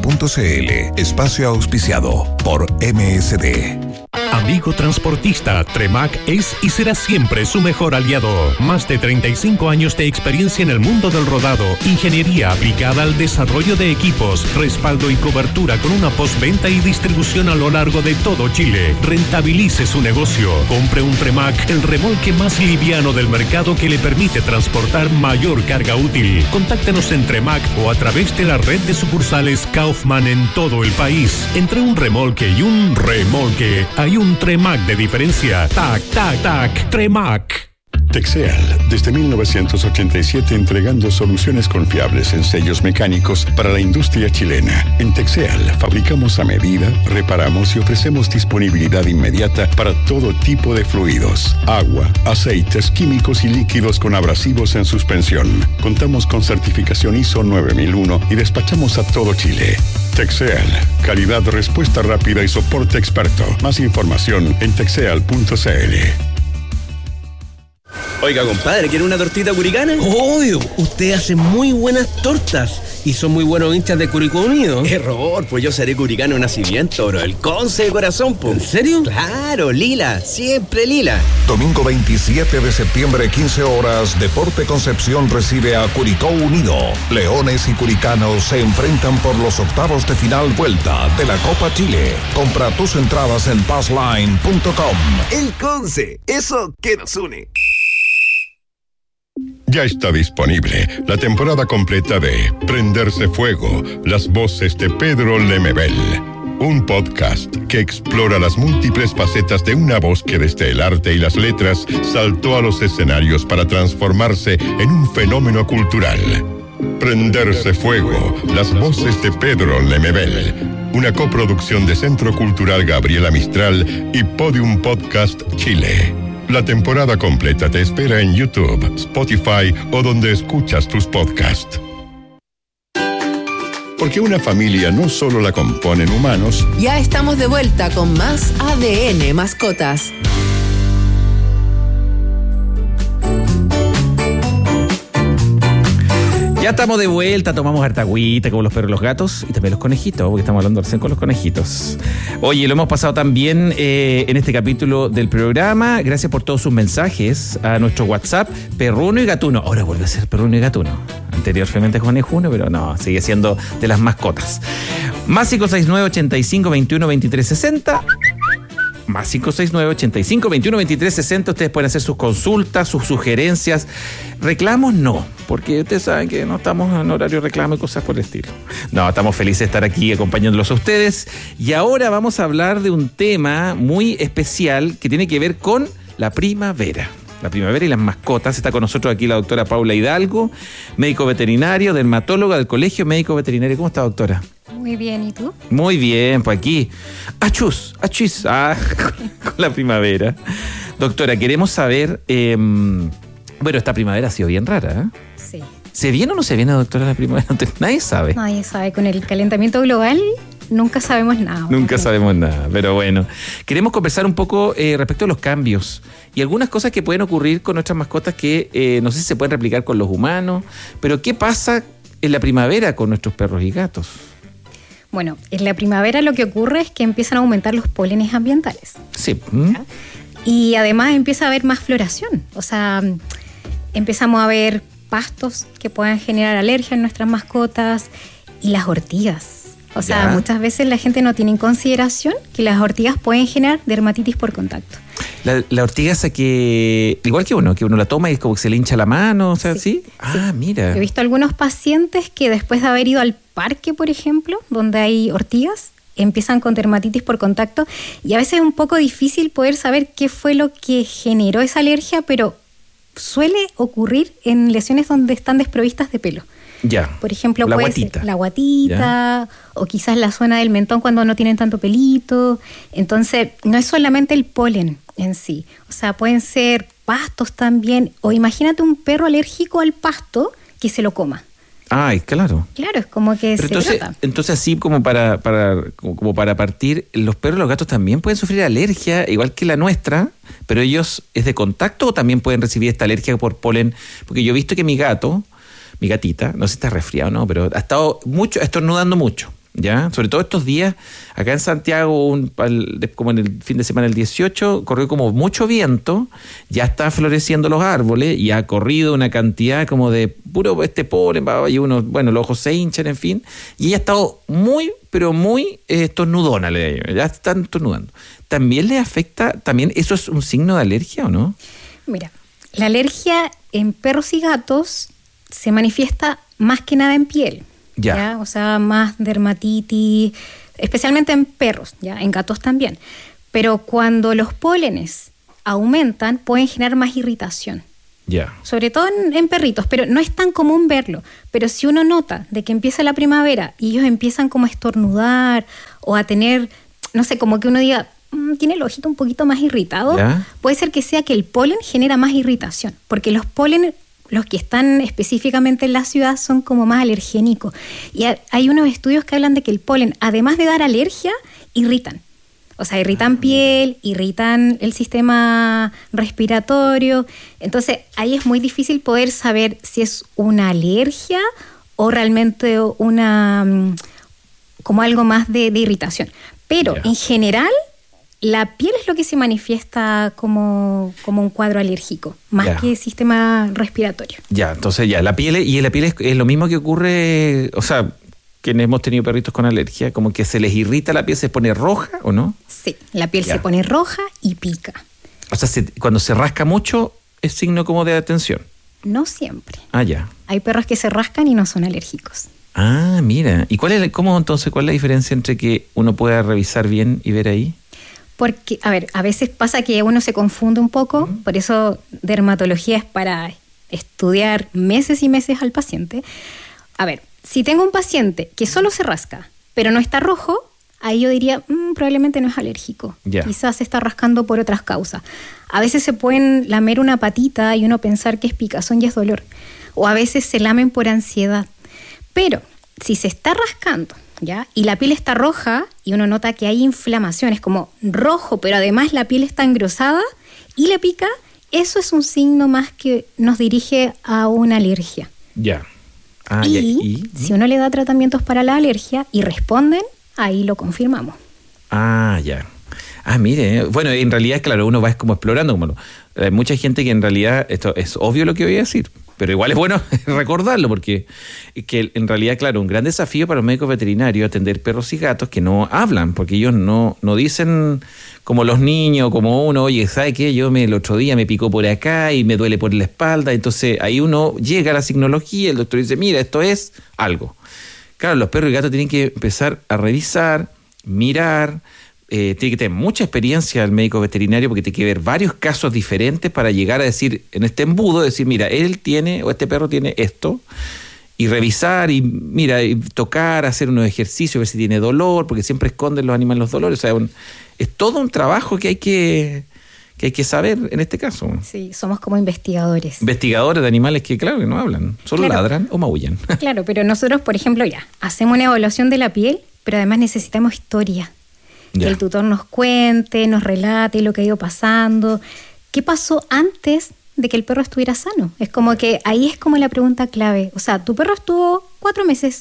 Espacio auspiciado por MSD. Amigo transportista, Tremac es y será siempre su mejor aliado. Más de 35 años de experiencia en el mundo del rodado, ingeniería aplicada al desarrollo de equipos, respaldo y cobertura con una postventa y distribución a lo largo de todo Chile. Rentabilice su negocio. Compre un Tremac, el remolque más liviano del mercado que le permite transportar mayor carga útil. Contáctenos en Tremac o a través de la red de sucursales Kaufman en todo el país. Entre un remolque y un remolque, hay un Tremac de diferencia. Tac, tac, tac, Tremac. Texeal, desde 1987 entregando soluciones confiables en sellos mecánicos para la industria chilena. En Texeal fabricamos a medida, reparamos y ofrecemos disponibilidad inmediata para todo tipo de fluidos, agua, aceites, químicos y líquidos con abrasivos en suspensión. Contamos con certificación ISO 9001 y despachamos a todo Chile. Texeal, calidad, respuesta rápida y soporte experto. Más información en texeal.cl. Oiga, compadre, ¿quiere una tortita curicana? Obvio, usted hace muy buenas tortas y son muy buenos hinchas de Curicó Unido. Error, pues yo seré curicano de nacimiento, bro. El Conce de corazón, pues. ¿En serio? Claro, lila, siempre lila. Domingo 27 de septiembre, 15 horas, Deporte Concepción recibe a Curicó Unido. Leones y curicanos se enfrentan por los octavos de final vuelta de la Copa Chile. Compra tus entradas en passline.com. El Conce, eso que nos une. Ya está disponible la temporada completa de Prenderse Fuego, las voces de Pedro Lemebel. Un podcast que explora las múltiples facetas de una voz que desde el arte y las letras saltó a los escenarios para transformarse en un fenómeno cultural. Prenderse Fuego, las voces de Pedro Lemebel. Una coproducción de Centro Cultural Gabriela Mistral y Podium Podcast Chile. La temporada completa te espera en YouTube, Spotify o donde escuchas tus podcasts. Porque una familia no solo la componen humanos. Ya estamos de vuelta con más ADN Mascotas. Ya estamos de vuelta, tomamos harta agüita como los perros y los gatos y también los conejitos, porque estamos hablando recién con los conejitos. Oye, lo hemos pasado también en este capítulo del programa. Gracias por todos sus mensajes a nuestro WhatsApp, Perruno y Gatuno. Ahora vuelve a ser Perruno y Gatuno. Anteriormente Conejuno, pero no, sigue siendo de las mascotas. Más 569-85-21-23-60. Más 569-85-21-23-60. Ustedes pueden hacer sus consultas, sus sugerencias. Reclamos no, porque ustedes saben que no estamos en horario reclamo y cosas por el estilo. No, estamos felices de estar aquí acompañándolos a ustedes. Y ahora vamos a hablar de un tema muy especial que tiene que ver con la primavera. la primavera y las mascotas. Está con nosotros aquí la doctora Paula Hidalgo, médico veterinario, dermatóloga del Colegio Médico Veterinario. ¿Cómo está, doctora? Muy bien, ¿y tú? Muy bien, pues aquí, achus, con la primavera. Doctora, queremos saber, bueno, esta primavera ha sido bien rara, ¿eh? Sí. ¿Se viene o no se viene, doctora, la primavera? Nadie sabe. Nadie sabe, con el calentamiento global nunca sabemos nada. Nunca sabemos nada, pero bueno. Queremos conversar un poco respecto a los cambios y algunas cosas que pueden ocurrir con nuestras mascotas que no sé si se pueden replicar con los humanos, pero ¿qué pasa en la primavera con nuestros perros y gatos? Bueno, en la primavera lo que ocurre es que empiezan a aumentar los pólenes ambientales. Sí. Y además empieza a haber más floración. O sea, empezamos a ver pastos que puedan generar alergia en nuestras mascotas y las ortigas. O sea, muchas veces la gente no tiene en consideración que las ortigas pueden generar dermatitis por contacto. La ortiga esa que, igual que uno la toma y es como que se le hincha la mano, o sea, ¿sí? Ah, mira. He visto algunos pacientes que después de haber ido al parque, por ejemplo, donde hay ortigas, empiezan con dermatitis por contacto y a veces es un poco difícil poder saber qué fue lo que generó esa alergia, pero suele ocurrir en lesiones donde están desprovistas de pelo. Ya. Por ejemplo, la puede guatita. ser la guatita o quizás la zona del mentón cuando no tienen tanto pelito. Entonces, no es solamente el polen en sí. O sea, pueden ser pastos también. O imagínate un perro alérgico al pasto que se lo coma. Ay, claro. Claro, es como que pero se trata. Entonces así como para partir, los perros y los gatos también pueden sufrir alergia, igual que la nuestra, pero ellos, ¿es de contacto o también pueden recibir esta alergia por polen? Porque yo he visto que mi gatita, no sé si está resfriado o no, pero ha estado estornudando mucho, ¿ya? Sobre todo estos días, acá en Santiago, como en el fin de semana del 18, corrió como mucho viento, ya está floreciendo los árboles y ha corrido una cantidad como de puro polen, y los ojos se hinchan, en fin, y ella ha estado muy, pero muy estornudona, ya están estornudando. ¿También le afecta, eso es un signo de alergia o no? Mira, la alergia en perros y gatos se manifiesta más que nada en piel. ¿Ya? O sea, más dermatitis, especialmente en perros, ¿ya? En gatos también. Pero cuando los pólenes aumentan, pueden generar más irritación. Sobre todo en perritos, pero no es tan común verlo. Pero si uno nota de que empieza la primavera y ellos empiezan como a estornudar o a tener, no sé, como que uno diga, tiene el ojito un poquito más irritado, puede ser que sea que el polen genera más irritación, porque los pólenes, los que están específicamente en la ciudad, son como más alergénicos. Y hay unos estudios que hablan de que el polen, además de dar alergia, irritan. O sea, irritan piel, irritan el sistema respiratorio. Entonces, ahí es muy difícil poder saber si es una alergia o realmente como algo más de irritación. Pero, en general, la piel es lo que se manifiesta como un cuadro alérgico, más que el sistema respiratorio. Entonces la piel es lo mismo que ocurre, o sea, quienes hemos tenido perritos con alergia, como que se les irrita la piel, se pone roja, ¿o no? Sí, la piel se pone roja y pica. O sea, cuando se rasca mucho, es signo como de atención. No siempre. Hay perros que se rascan y no son alérgicos. Mira. ¿Y cuál es la diferencia entre que uno pueda revisar bien y ver ahí? Porque, a veces pasa que uno se confunde un poco, por eso dermatología es para estudiar meses y meses al paciente. Si tengo un paciente que solo se rasca, pero no está rojo, ahí yo diría, probablemente no es alérgico. Quizás se está rascando por otras causas. A veces se pueden lamer una patita y uno pensar que es picazón y es dolor. O a veces se lamen por ansiedad. Pero si se está rascando, y la piel está roja y uno nota que hay inflamación, es como rojo, pero además la piel está engrosada y le pica, eso es un signo más que nos dirige a una alergia. Si uno le da tratamientos para la alergia y responden, ahí lo confirmamos. Mire, bueno, en realidad, claro, uno va como explorando, hay mucha gente que en realidad, esto es obvio lo que voy a decir, pero igual es bueno recordarlo, porque que en realidad, claro, un gran desafío para los médicos veterinarios atender perros y gatos que no hablan, porque ellos no dicen como los niños, como uno, oye, ¿sabe qué? El otro día me picó por acá y me duele por la espalda. Entonces ahí uno llega a la signología, el doctor dice, mira, esto es algo. Claro, los perros y gatos tienen que empezar a revisar, mirar, tiene que tener mucha experiencia el médico veterinario porque tiene que ver varios casos diferentes para llegar a decir, en este embudo, decir, mira, él tiene, o este perro tiene esto, y revisar, y mira, y tocar, hacer unos ejercicios, ver si tiene dolor, porque siempre esconden los animales los dolores. O sea, es todo un trabajo que hay que saber en este caso. Sí, somos como investigadores. Investigadores de animales que, claro, que no hablan, solo ladran o maullan. Claro, pero nosotros, por ejemplo, hacemos una evaluación de la piel, pero además necesitamos historia. Que el tutor nos cuente, nos relate lo que ha ido pasando, qué pasó antes de que el perro estuviera sano. Es como que ahí es como la pregunta clave. O sea, tu perro estuvo 4 meses,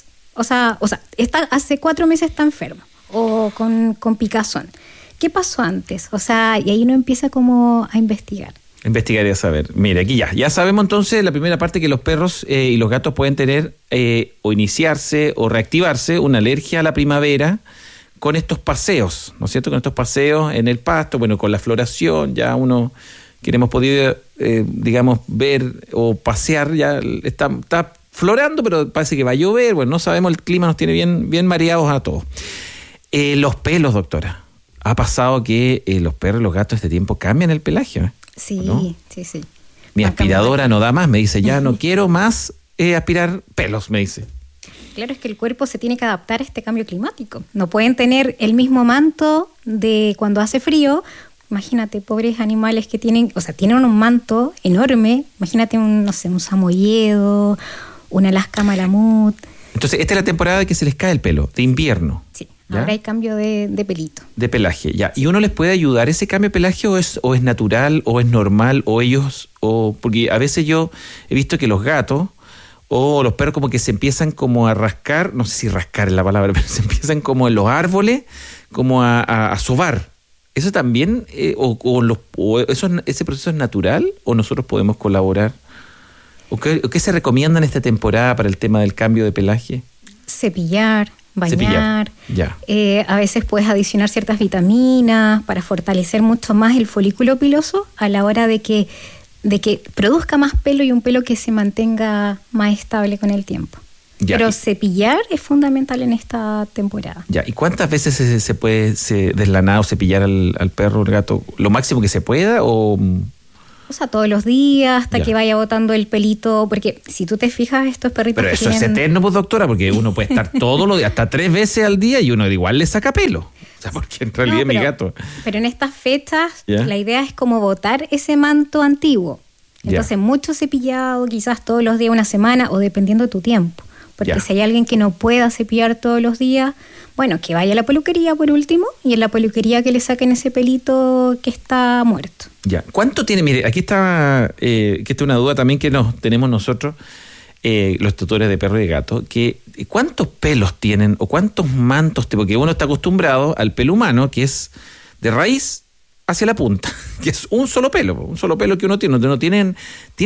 hace 4 meses está enfermo o con picazón. ¿Qué pasó antes? O sea, y ahí uno empieza como a investigar. Investigar y a saber. Mira, aquí ya sabemos entonces la primera parte, que los perros y los gatos pueden tener o iniciarse o reactivarse una alergia a la primavera con estos paseos, ¿no es cierto? Con estos paseos en el pasto, bueno, con la floración, ya uno que hemos podido, digamos, ver o pasear, ya está florando, pero parece que va a llover, bueno, no sabemos, el clima nos tiene bien mareados a todos. Los pelos, doctora. Ha pasado que los perros y los gatos este tiempo cambian el pelagio, ¿eh? Sí, ¿no? sí. Mi aspiradora no da más, me dice, ya no quiero más aspirar pelos, me dice. Claro, es que el cuerpo se tiene que adaptar a este cambio climático. No pueden tener el mismo manto de cuando hace frío. Imagínate, pobres animales que tienen un manto enorme. Imagínate un samoyedo, un Alaska malamut. Entonces, esta es la temporada de que se les cae el pelo, de invierno. Sí, ¿ya? Ahora hay cambio de pelito. De pelaje, ya. ¿Y uno les puede ayudar ese cambio de pelaje o es natural o es normal porque a veces yo he visto que los gatos o los perros como que se empiezan como a rascar, no sé si rascar es la palabra, pero se empiezan como en los árboles, como a sobar. ¿Eso también, ese proceso es natural o nosotros podemos colaborar? ¿O qué se recomienda en esta temporada para el tema del cambio de pelaje? Cepillar, bañar. Ya. A veces puedes adicionar ciertas vitaminas para fortalecer mucho más el folículo piloso a la hora de que produzca más pelo y un pelo que se mantenga más estable con el tiempo. Ya. Pero cepillar es fundamental en esta temporada. Ya. ¿Y cuántas veces se puede deslanar o cepillar al perro o al gato? ¿Lo máximo que se pueda o...? O sea, todos los días, hasta que vaya botando el pelito, porque si tú te fijas, estos perritos pero eso es eterno, pues, doctora, porque uno puede estar todos los días, hasta 3 veces al día, y uno igual le saca pelo. O sea, porque en realidad es mi gato. Pero en estas fechas, la idea es como botar ese manto antiguo. Entonces, mucho cepillado, quizás todos los días, una semana, o dependiendo de tu tiempo. Porque si hay alguien que no pueda cepillar todos los días, bueno, que vaya a la peluquería por último, y en la peluquería que le saquen ese pelito que está muerto. Ya. ¿Cuánto tiene? Mire, aquí está, que esta es una duda también que tenemos nosotros, los tutores de perro y de gato, que ¿cuántos pelos tienen o cuántos mantos? Porque uno está acostumbrado al pelo humano, que es de raíz hacia la punta, que es un solo pelo que uno tiene. ¿No tienen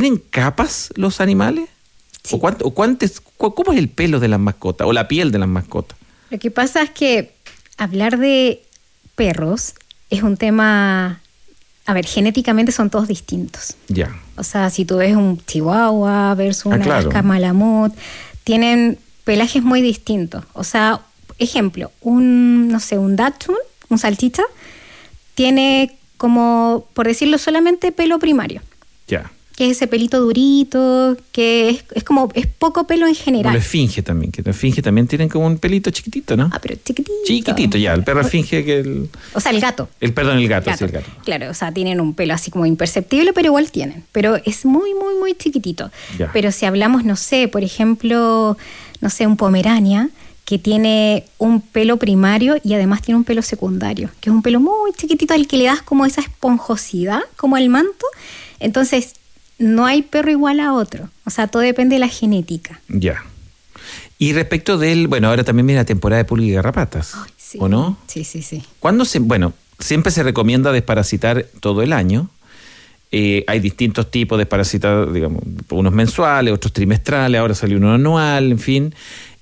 capas los animales? Sí. ¿Cómo es el pelo de las mascotas o la piel de las mascotas? Lo que pasa es que hablar de perros es un tema... A ver, genéticamente son todos distintos. Ya. O sea, si tú ves un chihuahua versus una Alaska malamut, tienen pelajes muy distintos. O sea, ejemplo, un dachshund, un salchicha, tiene como, por decirlo, solamente pelo primario. Ya. Que es ese pelito durito, que es poco pelo en general. Como la esfinge también, que la esfinge también tienen como un pelito chiquitito, ¿no? Pero chiquitito. Chiquitito, ya, el perro esfinge que o sea, el gato. El gato. Sí, el gato. Claro, o sea, tienen un pelo así como imperceptible, pero igual tienen. Pero es muy, muy, muy chiquitito. Ya. Pero si hablamos, por ejemplo, un pomerania, que tiene un pelo primario y además tiene un pelo secundario, que es un pelo muy chiquitito al que le das como esa esponjosidad, como al manto. Entonces, no hay perro igual a otro. O sea, todo depende de la genética. Ya. Y respecto ahora también viene la temporada de pulgas y garrapatas. Ay, sí. ¿O no? Sí. ¿Cuándo siempre se recomienda desparasitar todo el año. Hay distintos tipos de desparasitar, digamos, unos mensuales, otros trimestrales, ahora salió uno anual, en fin.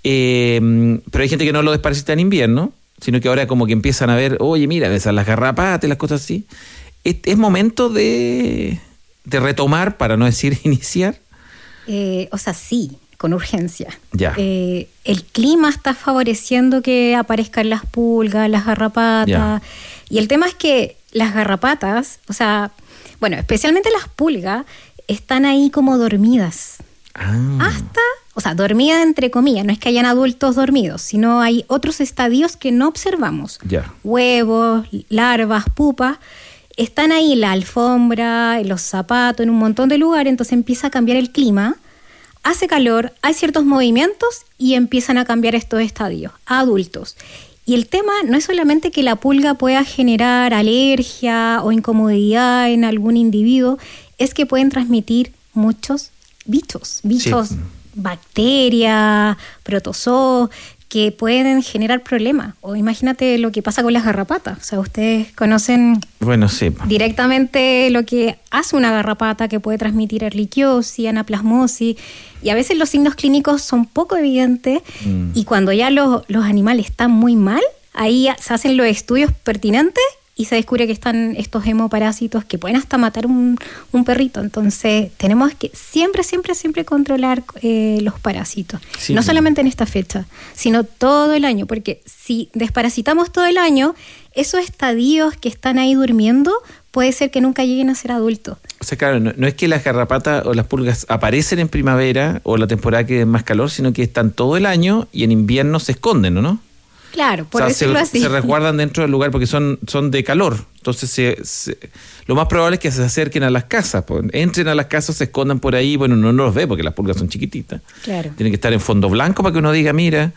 Pero hay gente que no lo desparasita en invierno, sino que ahora como que empiezan a ver, oye, mira, esas las garrapatas, las cosas así. Es momento de retomar, para no decir iniciar. O sea, sí, con urgencia. Ya. El clima está favoreciendo que aparezcan las pulgas, las garrapatas. Ya. Y el tema es que las garrapatas, o sea, bueno, especialmente las pulgas, están ahí como dormidas. O sea, dormidas entre comillas, no es que hayan adultos dormidos, sino hay otros estadios que no observamos. Ya. Huevos, larvas, pupas, están ahí en la alfombra, en los zapatos, en un montón de lugares, entonces empieza a cambiar el clima, hace calor, hay ciertos movimientos y empiezan a cambiar estos estadios a adultos. Y el tema no es solamente que la pulga pueda generar alergia o incomodidad en algún individuo, es que pueden transmitir muchos bichos, sí. Bacterias, protozoos, que pueden generar problemas. O imagínate lo que pasa con las garrapatas. O sea, ustedes conocen directamente lo que hace una garrapata, que puede transmitir erliquiosis, anaplasmosis, y a veces los signos clínicos son poco evidentes, y cuando ya los animales están muy mal, ahí se hacen los estudios pertinentes y se descubre que están estos hemoparásitos que pueden hasta matar un perrito. Entonces tenemos que siempre controlar los parásitos. Sí, no solamente en esta fecha, sino todo el año, porque si desparasitamos todo el año, esos estadios que están ahí durmiendo puede ser que nunca lleguen a ser adultos. O sea, claro, no es que las garrapatas o las pulgas aparecen en primavera o la temporada que es más calor, sino que están todo el año y en invierno se esconden, ¿no? Claro, por decirlo así. Se resguardan dentro del lugar porque son de calor. Entonces, lo más probable es que se acerquen a las casas. Entren a las casas, se escondan por ahí. Bueno, no los ve porque las pulgas son chiquititas. Claro. Tienen que estar en fondo blanco para que uno diga, mira,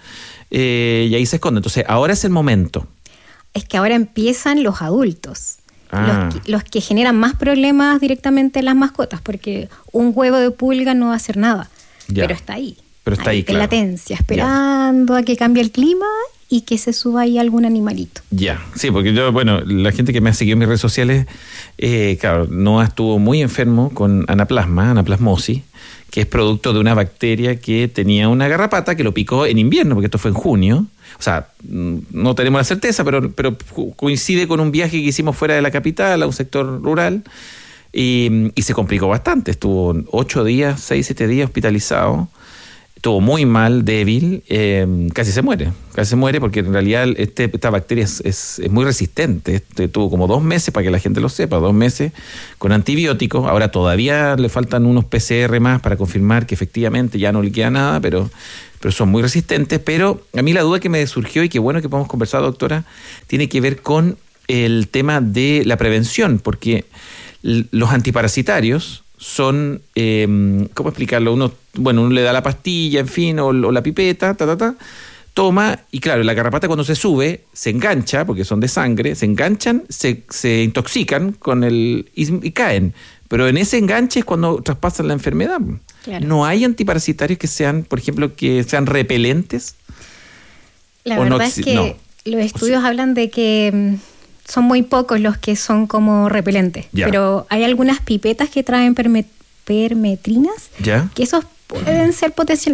y ahí se esconden. Entonces, ahora es el momento. Es que ahora empiezan los adultos. Los que generan más problemas directamente en las mascotas, porque un huevo de pulga no va a hacer nada. Ya. Pero está ahí. Pero está ahí, en latencia, esperando a que cambie el clima y que se suba ahí algún animalito. Ya, sí, porque yo, la gente que me ha seguido en mis redes sociales, claro, Noah estuvo muy enfermo con anaplasmosis, que es producto de una bacteria que tenía una garrapata que lo picó en invierno, porque esto fue en junio. O sea, no tenemos la certeza, pero coincide con un viaje que hicimos fuera de la capital, a un sector rural, y se complicó bastante. Estuvo 6, 7 días hospitalizado. Estuvo muy mal, débil, casi se muere porque en realidad esta bacteria es muy resistente. Tuvo como 2 meses, para que la gente lo sepa, 2 meses con antibióticos. Ahora todavía le faltan unos PCR más para confirmar que efectivamente ya no le queda nada, pero son muy resistentes. Pero a mí la duda que me surgió, y qué bueno que podemos conversar, doctora, tiene que ver con el tema de la prevención, porque los antiparasitarios son, ¿cómo explicarlo? Uno le da la pastilla, en fin, o la pipeta, toma, y claro, la garrapata cuando se sube, se engancha, porque son de sangre, se enganchan, se intoxican y caen. Pero en ese enganche es cuando traspasan la enfermedad. Claro. ¿No hay antiparasitarios que sean, por ejemplo, que sean repelentes? La verdad es que los estudios hablan de que son muy pocos los que son como repelentes. Ya. Pero hay algunas pipetas que traen permetrinas, ¿ya? Que esos pueden ser